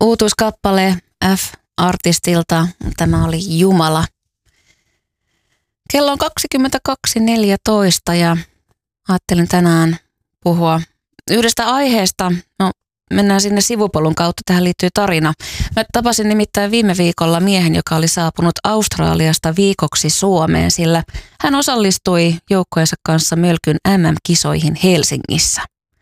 uutuuskappale F-artistilta. Tämä oli Jumala. Kello on 22.14 ja ajattelin tänään puhua yhdestä aiheesta. No, mennään sinne sivupolun kautta. Tähän liittyy tarina. Mä tapasin nimittäin viime viikolla miehen, joka oli saapunut Australiasta viikoksi Suomeen, sillä hän osallistui joukkueensa kanssa Mölkyn MM-kisoihin Helsingissä.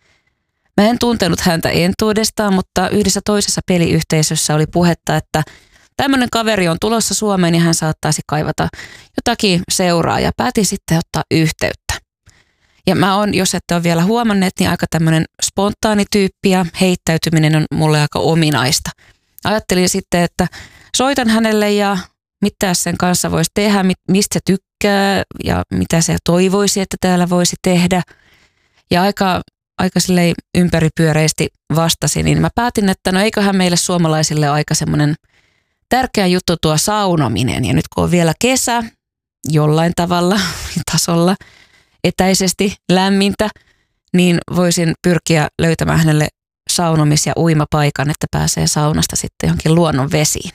Mä en tuntenut häntä entuudestaan, mutta yhdessä toisessa peliyhteisössä oli puhetta, että tämmöinen kaveri on tulossa Suomeen ja hän saattaisi kaivata jotakin seuraa ja päätin sitten ottaa yhteyttä. Ja mä oon, jos ette ole vielä huomanneet, niin aika tämmöinen spontaani tyyppi ja heittäytyminen on mulle aika ominaista. Ajattelin sitten, että soitan hänelle ja mitä sen kanssa voisi tehdä, mistä se tykkää ja mitä se toivoisi, että täällä voisi tehdä. Ja aika silleen ympäripyöreästi vastasin, niin mä päätin, että no eiköhän meille suomalaisille ole aika semmoinen tärkeä juttu tuo saunominen. Ja nyt kun on vielä kesä jollain tavalla tasolla etäisesti lämmintä, niin voisin pyrkiä löytämään hänelle saunomis- ja uimapaikan, että pääsee saunasta sitten johonkin luonnon vesiin.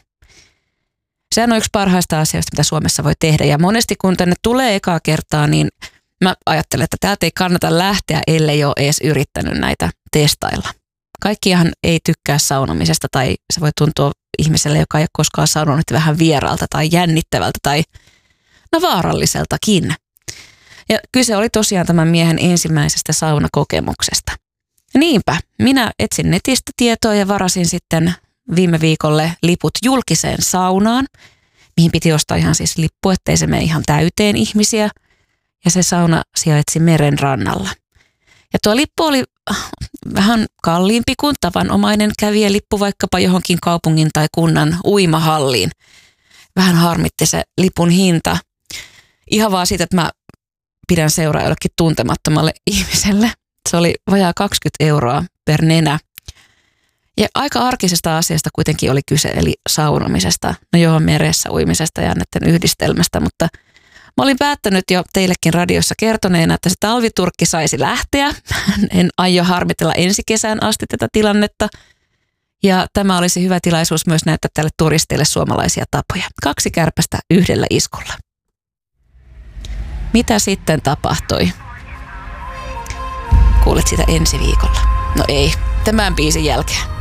Sehän on yksi parhaista asioista, mitä Suomessa voi tehdä. Ja monesti kun tänne tulee ekaa kertaa, niin mä ajattelen, että täältä ei kannata lähteä, ellei ole edes yrittänyt näitä testailla. Kaikkihan ei tykkää saunomisesta tai se voi tuntua ihmiselle, joka ei ole koskaan saunonut, vähän vieraalta tai jännittävältä tai vaaralliseltakin. Ja kyse oli tosiaan tämän miehen ensimmäisestä saunakokemuksesta. Niinpä, minä etsin netistä tietoa ja varasin sitten viime viikolle liput julkiseen saunaan, mihin piti ostaa ihan siis lippu, ettei se mene ihan täyteen ihmisiä. Ja se sauna sijaitsi meren rannalla. Ja tuo lippu oli vähän kalliimpi kuin tavanomainen kävijälippu vaikkapa johonkin kaupungin tai kunnan uimahalliin. Vähän harmitti se lipun hinta. Ihan vaan siitä, että mä pidän seuraa jollekin tuntemattomalle ihmiselle. Se oli vajaa 20 € per nenä. Ja aika arkisesta asiasta kuitenkin oli kyse, eli saunomisesta. No joo, meressä uimisesta ja näiden yhdistelmästä, mutta mä olin päättänyt jo teillekin radiossa kertoneena, että se talviturkki saisi lähteä. En aio harmitella ensi kesään asti tätä tilannetta. Ja tämä olisi hyvä tilaisuus myös näyttää tälle turisteille suomalaisia tapoja. 2 kärpästä yhdellä iskulla. Mitä sitten tapahtui? Kuulet sitä ensi viikolla. No ei, tämän biisin jälkeen.